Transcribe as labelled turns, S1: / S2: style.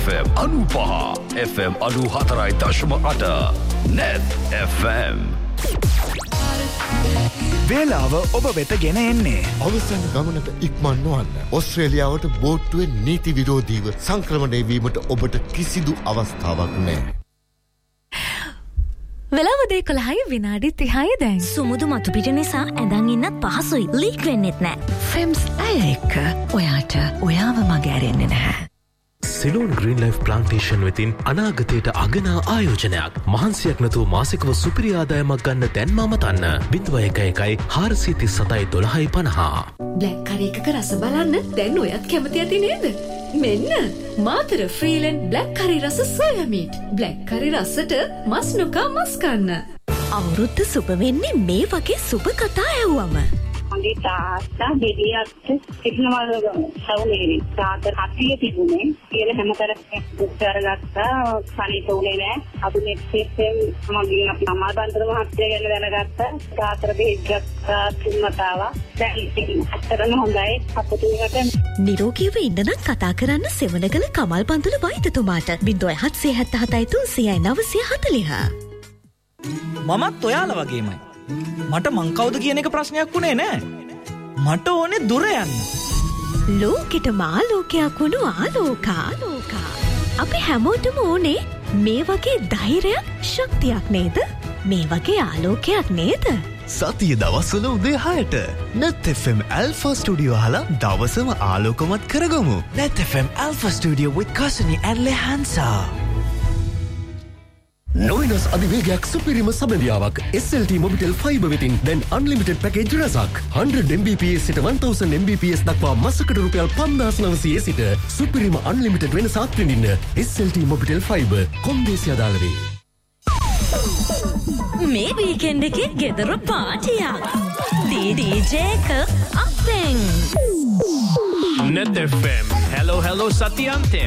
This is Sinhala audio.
S1: FM 95 FM 94.8 Net FM
S2: වේලාව ඔබ වෙත ගෙන එන්නේ
S3: අවසන් ගමනට ඉක්මන් නොවන්න. ඔස්ට්‍රේලියාවට බෝට්ටුවේ නීති විරෝධීව සංක්‍රමණය වීමට ඔබට කිසිදු අවස්ථාවක් නැහැ.
S4: වෙලාව 11:30 දැන්.
S5: සුමුදු මතු පිට නිසා ඇඳන් ඉන්නත් පහසුයි. ලීක් වෙන්නෙත් නෑ.
S4: ෆෙම්ස් අය එක්ක ඔයාට ඔයාව මග ඇරෙන්නේ නැහැ.
S6: සිලෝන් ග්‍රීන් ලයිෆ් ප්ලාන්ටේෂන් වෙතින් අනාගතයට අගනා ආයෝජනයක්. මහන්සියක් නැතුව මාසිකව සුපිරි ආදායමක් ගන්න දැන් මතන්න 0111 437 1250.
S4: බ්ලැක් කරි එකක රස බලන්න දැන් ඔයත් කැමති ඇති නේද? මෙන්න මාතර ෆ්‍රීලන්ඩ් බ්ලැක් කරි රස සෝයා මීට්. බ්ලැක් කරි රසට මස් නොකා මස් කන්න.
S5: අවුරුද්ද සුබ වෙන්නේ මේ වගේ සුබ කතා ඇහුවම.
S7: මගේ තාත්තා ගෙඩියක් කිසිමවල සවුලේ තාත්තා හතිය තිබුණේ කියලා හැමතරම උත්තර ගත්තා සනීප උනේ නෑ අපි නෙක්ස්ට් මගේ අපි අමාබන්තර මහත්තයා ගැන දැනගත්තා තාත්තට බෙහෙත් ගත්තා තුන්මතාව දැන් අතරම හොඳයි අපතුලකට
S5: නිරෝගීව ඉන්න නම් කතා කරන්න සෙවණගල කමල් පන්තුල වෛද්‍යතුමාට 0777 30940
S8: මමත් ඔයාලා වගේමයි මට මං කවුද කියන එක ප්‍රශ්නයක් වුණේ නෑ. මට ඕනේ දුර යන්න.
S5: ලෝකෙට මාලෝකයක් වුණු ආලෝකා. අපි හැමෝටම ඕනේ මේ වගේ ධෛර්යයක්, ශක්තියක් නේද? මේ වගේ ආලෝකයක් නේද?
S9: සතිය දවස්වල උදේ 6ට Net FM Alpha Studio අහලා දවසම ආලෝකමත් කරගමු. Net FM Alpha Studio with Kasani and Lehansa.
S10: නොවිනස් අධිවේගයක් සුපිරිම සබඳියාවක් SLT Mobitel Fiber වෙතින් දැන් unlimited package රසක් 100 Mbps සිට 1000 Mbps දක්වා මාසකට රුපියල් 5900 සිට සුපිරිම unlimited වෙනසක් විඳින්න SLT Mobitel Fiber කොන්දේසි අදාළවේ
S5: මේ වීකෙන්ඩ් එකේ ගෙදර පාටියක් DJ එක අපෙන්
S6: Net FM hello සතියන්තේ